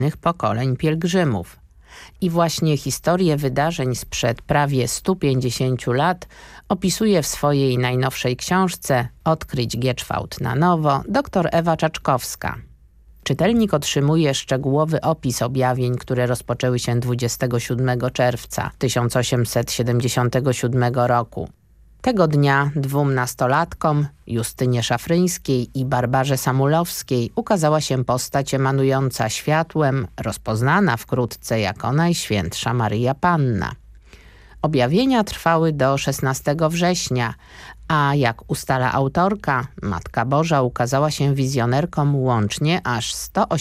pokoleń pielgrzymów. I właśnie historię wydarzeń sprzed prawie 150 lat opisuje w swojej najnowszej książce Odkryć Gieczwałt na nowo dr Ewa Czaczkowska. Czytelnik otrzymuje szczegółowy opis objawień, które rozpoczęły się 27 czerwca 1877 roku. Tego dnia dwóm nastolatkom, Justynie Szafryńskiej i Barbarze Samulowskiej, ukazała się postać emanująca światłem, rozpoznana wkrótce jako Najświętsza Maryja Panna. Objawienia trwały do 16 września, a jak ustala autorka, Matka Boża ukazała się wizjonerkom łącznie aż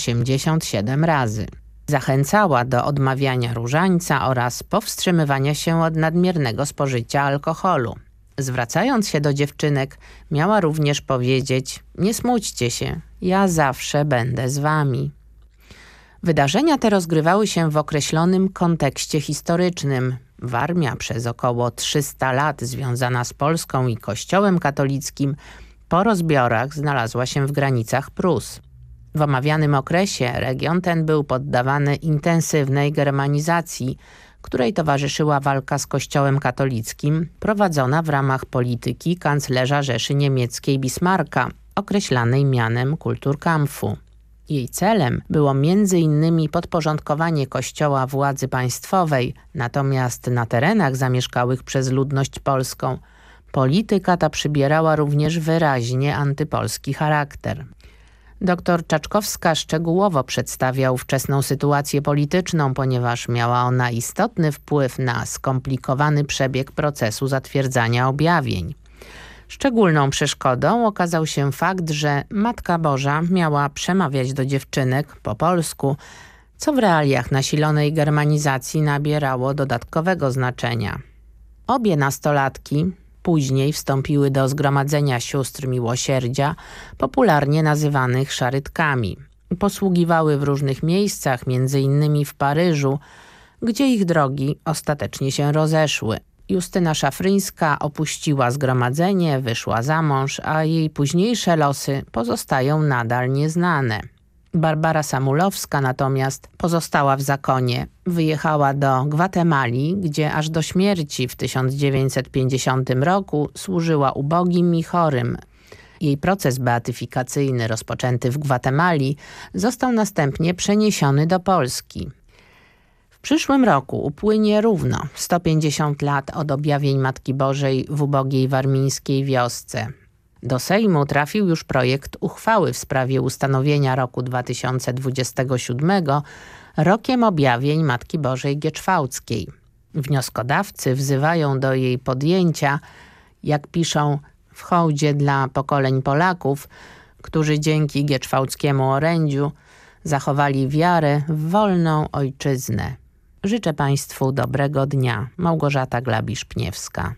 187 razy. Zachęcała do odmawiania różańca oraz powstrzymywania się od nadmiernego spożycia alkoholu. Zwracając się do dziewczynek, miała również powiedzieć: nie smućcie się, ja zawsze będę z wami. Wydarzenia te rozgrywały się w określonym kontekście historycznym. Warmia przez około 300 lat związana z Polską i Kościołem katolickim po rozbiorach znalazła się w granicach Prus. W omawianym okresie region ten był poddawany intensywnej germanizacji, której towarzyszyła walka z Kościołem katolickim prowadzona w ramach polityki kanclerza Rzeszy Niemieckiej Bismarcka, określanej mianem Kulturkampfu. Jej celem było m.in. podporządkowanie Kościoła władzy państwowej, natomiast na terenach zamieszkałych przez ludność polską polityka ta przybierała również wyraźnie antypolski charakter. Dr Czaczkowska szczegółowo przedstawia ówczesną sytuację polityczną, ponieważ miała ona istotny wpływ na skomplikowany przebieg procesu zatwierdzania objawień. Szczególną przeszkodą okazał się fakt, że Matka Boża miała przemawiać do dziewczynek po polsku, co w realiach nasilonej germanizacji nabierało dodatkowego znaczenia. Obie nastolatki później wstąpiły do Zgromadzenia Sióstr Miłosierdzia, popularnie nazywanych szarytkami. Posługiwały w różnych miejscach, m.in. w Paryżu, gdzie ich drogi ostatecznie się rozeszły. Justyna Szafryńska opuściła zgromadzenie, wyszła za mąż, a jej późniejsze losy pozostają nadal nieznane. Barbara Samulowska natomiast pozostała w zakonie. Wyjechała do Gwatemali, gdzie aż do śmierci w 1950 roku służyła ubogim i chorym. Jej proces beatyfikacyjny rozpoczęty w Gwatemali został następnie przeniesiony do Polski. W przyszłym roku upłynie równo 150 lat od objawień Matki Bożej w ubogiej warmińskiej wiosce. Do Sejmu trafił już projekt uchwały w sprawie ustanowienia roku 2027 rokiem objawień Matki Bożej Gieczwałckiej. Wnioskodawcy wzywają do jej podjęcia, jak piszą w hołdzie dla pokoleń Polaków, którzy dzięki gieczwałckiemu orędziu zachowali wiarę w wolną ojczyznę. Życzę Państwu dobrego dnia. Małgorzata Glabisz-Pniewska.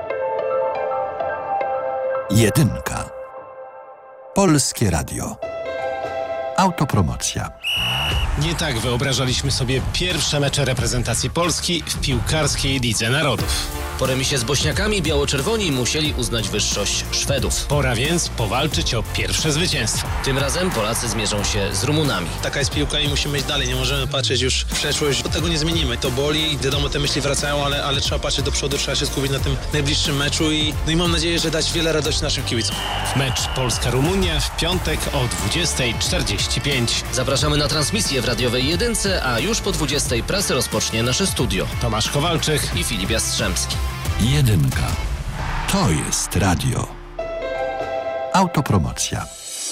Jedynka. Polskie Radio. Autopromocja. Nie tak wyobrażaliśmy sobie pierwsze mecze reprezentacji Polski w piłkarskiej Lidze Narodów. Po remisie z Bośniakami biało-czerwoni musieli uznać wyższość Szwedów. Pora więc powalczyć o pierwsze zwycięstwo. Tym razem Polacy zmierzą się z Rumunami. Taka jest piłka i musimy iść dalej. Nie możemy patrzeć już w przeszłość, bo tego nie zmienimy. To boli i wiadomo, te myśli wracają, ale trzeba patrzeć do przodu, trzeba się skupić na tym najbliższym meczu i mam nadzieję, że dać wiele radości naszym kibicom. Mecz Polska-Rumunia w piątek o 20:45. Zapraszamy na transmisję w radiowej Jedynce, a już po 20:00 prasę rozpocznie nasze studio. Tomasz Kowalczyk i Filip Jastrzębski. Jedynka. To jest radio. Autopromocja.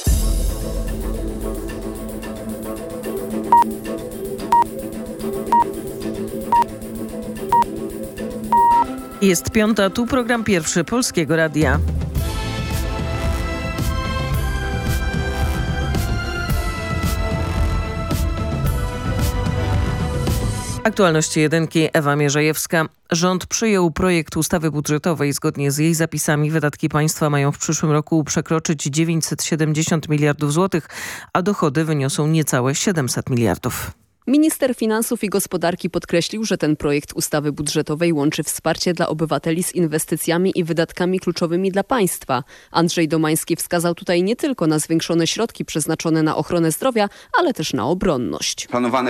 Jest piąta, tu program pierwszy Polskiego Radia. Aktualności jedynki, Ewa Mierzejewska. Rząd przyjął projekt ustawy budżetowej. Zgodnie z jej zapisami wydatki państwa mają w przyszłym roku przekroczyć 970 miliardów złotych, a dochody wyniosą niecałe 700 miliardów. Minister Finansów i Gospodarki podkreślił, że ten projekt ustawy budżetowej łączy wsparcie dla obywateli z inwestycjami i wydatkami kluczowymi dla państwa. Andrzej Domański wskazał tutaj nie tylko na zwiększone środki przeznaczone na ochronę zdrowia, ale też na obronność. Planowane